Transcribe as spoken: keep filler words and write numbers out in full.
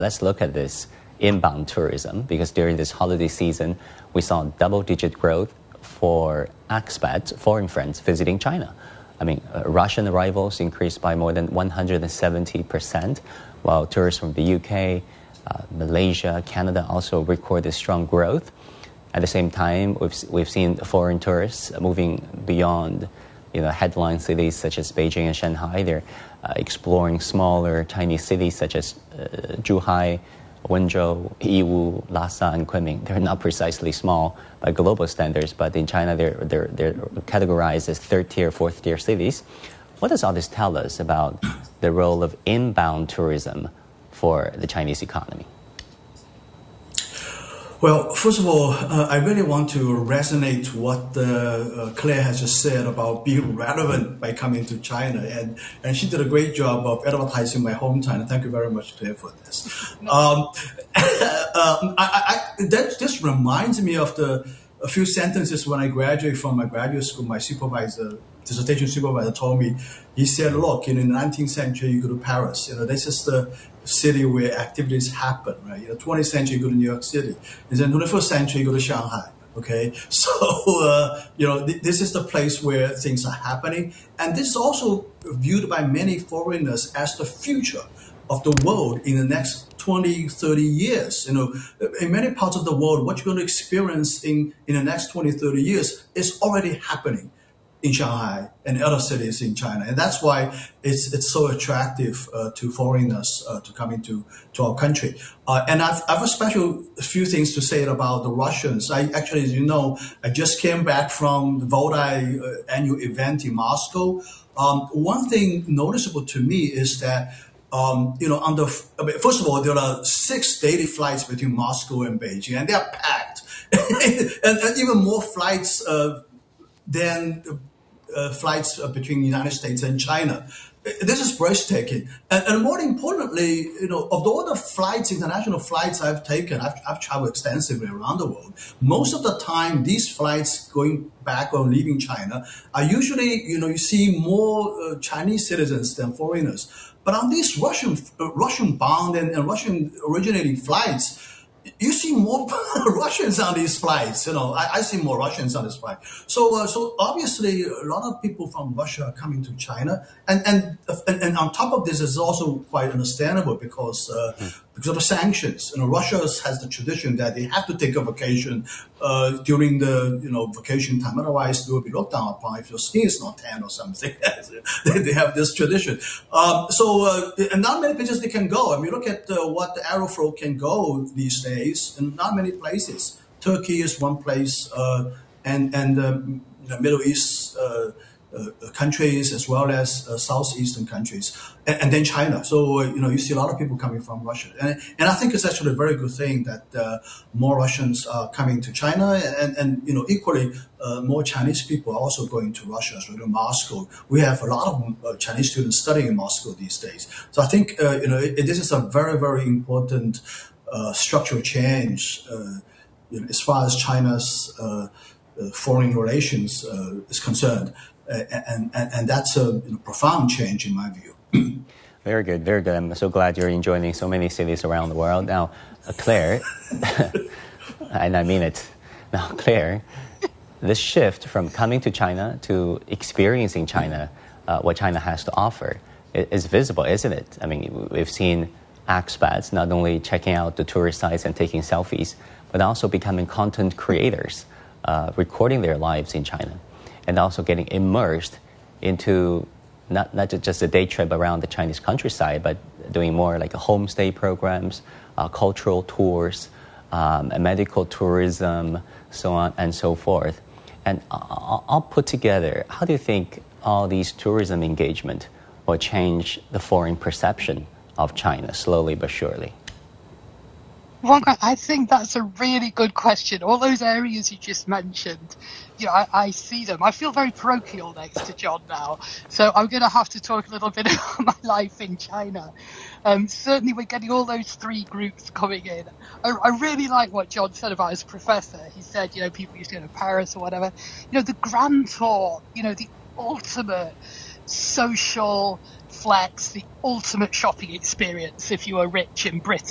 Let's look at this inbound tourism, because during this holiday season, we saw double-digit growth for expats, foreign friends visiting China. I mean, uh, Russian arrivals increased by more than one hundred seventy percent, while tourists from the U K, uh, Malaysia, Canada also recorded strong growth. At the same time, we've, we've seen foreign tourists moving beyond, you know, headline cities such as Beijing and Shanghai. They're uh, exploring smaller, tiny cities such as uh, Zhuhai, Wenzhou, Yiwu, Lhasa, and Kunming. They're not precisely small by global standards, but in China they're, they're, they're categorized as third-tier, fourth-tier cities. What does all this tell us about the role of inbound tourism for the Chinese economy? Well, first of all, uh, I really want to resonate what uh, uh, Claire has just said about being relevant by coming to China. And, and she did a great job of advertising my hometown. And thank you very much, Claire, for this. Um, uh, I, I, that just reminds me of the a few sentences when I graduated from my graduate school. My supervisor, dissertation supervisor, told me, he said, look, in the nineteenth century, you go to Paris. You know, this is the city where activities happen, right? You know, twentieth century, you go to New York City. And then twenty-first century, you go to Shanghai. Okay, so uh, you know th this is the place where things are happening, and this is also viewed by many foreigners as the future of the world in the next twenty, thirty years. You know, in many parts of the world, what you're going to experience in in the next twenty, thirty years is already happening in Shanghai and other cities in China. And that's why it's it's so attractive uh, to foreigners uh, to come into to our country. Uh, and I've, I have a special few things to say about the Russians. I actually, as you know, I just came back from the Vodai uh, annual event in Moscow. Um, one thing noticeable to me is that Um, you know, under, I mean, first of all, there are six daily flights between Moscow and Beijing, and they are packed. and, and even more flights uh, than uh, flights uh, between the United States and China. This is breathtaking. And, and more importantly, you know, of all the flights, international flights I've taken, I've, I've traveled extensively around the world. Most of the time, these flights going back or leaving China are usually, you know, you see more uh, Chinese citizens than foreigners. But on these Russian, uh, Russian-bound and, and Russian-originating flights, you see more Russians on these flights. You know, I, I see more Russians on this flight. So, uh, so obviously, a lot of people from Russia are coming to China, and and and, and on top of this, is also quite understandable because uh, mm. because of the sanctions. You know, Russia has the tradition that they have to take a vacation uh, during the you know vacation time. Otherwise, they will be looked down upon if your skin is not tan or something. they, they have this tradition. Um, so, uh, and not many places they can go. I mean, look at uh, what the Aeroflot can go these days, and not many places. Turkey is one place, uh, and and um, the Middle East uh, uh, countries as well as uh, southeastern countries, and, and then China. So uh, you know you see a lot of people coming from Russia, and and I think it's actually a very good thing that uh, more Russians are coming to China, and and you know equally uh, more Chinese people are also going to Russia, so to Moscow. We have a lot of uh, Chinese students studying in Moscow these days. So I think uh, you know it, it, this is a very very important uh, structural change. Uh, You know, as far as China's uh, uh, foreign relations uh, is concerned, uh, and, and and that's a you know, profound change in my view. Very good, very good. I'm so glad you're enjoying so many cities around the world. Now, uh, Claire, and I mean it. Now, Claire, this shift from coming to China to experiencing China, uh, what China has to offer, is visible, isn't it? I mean, we've seen expats not only checking out the tourist sites and taking selfies, but also becoming content creators, uh, recording their lives in China, and also getting immersed into not, not just a day trip around the Chinese countryside, but doing more like a homestay programs, uh, cultural tours, um, medical tourism, so on and so forth. And all, all put together, how do you think all these tourism engagement will change the foreign perception of China slowly but surely? Well, I think that's a really good question. All those areas you just mentioned, you know, I, I see them. I feel very parochial next to John now, so I'm going to have to talk a little bit about my life in China. Um, certainly, we're getting all those three groups coming in. I, I really like what John said about his professor. He said, you know, people used to go to Paris or whatever. You know, the Grand Tour, you know, the ultimate social flex, the ultimate shopping experience if you are rich in Britain.